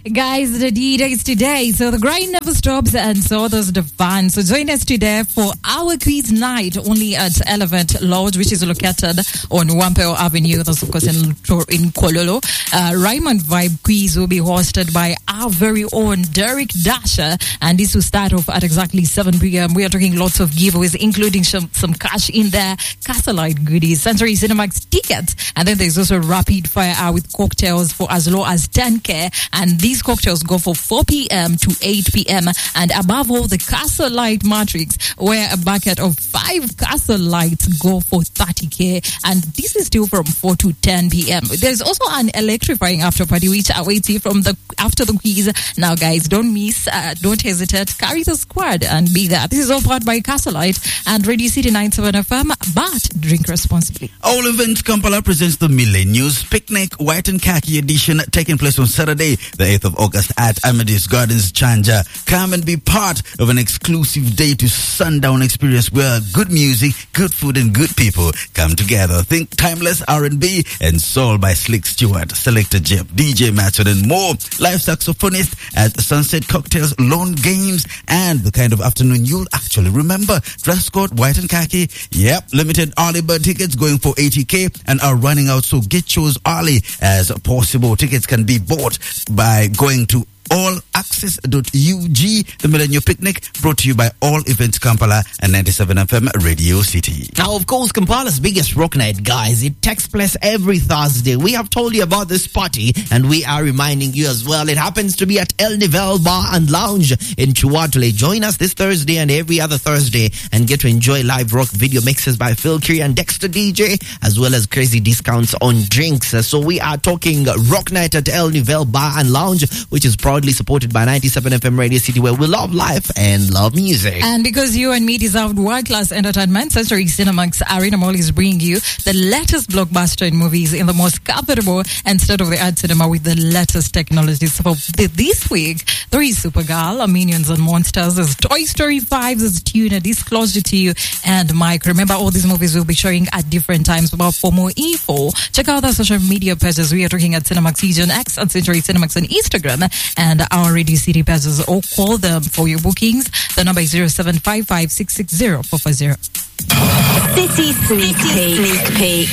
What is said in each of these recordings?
Guys, the D-Days today. So the grind never stops and so does the fun. So join us today for our quiz night only at Elephant Lodge, which is located on Wampeo Avenue. That's of course in Kololo. Raymond Vibe quiz will be hosted by our very own Derek Dasher. And this will start off at exactly 7 p.m. We are talking lots of giveaways, including some cash in there, Castlelight goodies, Century Cinemax tickets. And then there's also rapid fire hour with cocktails for as low as 10K. And these cocktails go for 4 p.m. to 8 p.m. And above all, the Castlelight Matrix, where a bucket of 5 Castlelights go for 30K. And this is still from 4 to 10 p.m. There's also an electrifying after party, which awaits you after the quiz. Now, guys, don't miss, don't hesitate. Carry the squad and be there. This is all powered by Castlelight and Radio City 97 FM, but drink responsibly. All Events Kampala presents the Millennials Picnic White and Khaki edition taking place on Saturday, the 8th of August at Amadeus Gardens, Chanja. Come and be part of an exclusive day to sundown experience where good music, good food and good people come together. Think timeless R&B and soul by Slick Stewart, Selector Jeff, DJ Matson and more. Live saxophonist at Sunset Cocktails, lawn games and the kind of afternoon you'll actually remember. Dress code white and khaki. Yep, limited early bird tickets going for 80K and are running out, so get yours early as possible. Tickets can be bought by going to allaccess.ug. The Millennial Picnic brought to you by All Events Kampala and 97 FM Radio City. Now, of course, Kampala's biggest rock night, guys. It takes place every Thursday. We have told you about this party and we are reminding you as well. It happens to be at El Nivel Bar and Lounge in Chihuatule. Join us this Thursday and every other Thursday and get to enjoy live rock video mixes by Phil Curry and Dexter DJ, as well as crazy discounts on drinks. So we are talking rock night at El Nivel Bar and Lounge, which is proudly supported by 97 FM Radio City, where we love life and love music. And because you and me deserve world-class entertainment, Century Cinemax Arena Mall is bringing you the latest blockbuster in movies in the most comfortable and state-of-the-art cinema with the latest technologies. So this week, there is Supergirl, Minions and Monsters, there's Toy Story 5, there's Tuna, This Closer to You, and Mike. Remember, all these movies will be showing at different times. But for more info, check out our social media pages. We are talking at Cinemax Region X and Century Cinemax on Instagram and our Radio City pages, or call them for your bookings. The number is 0755-660-440. City Sneak Peek.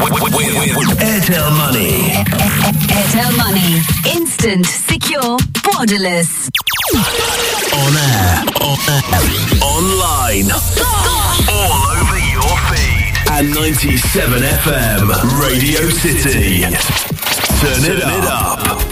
Airtel Money. Airtel Money. Instant, secure, borderless. On air. Online. All over your feed. And 97 FM Radio City. Turn it up.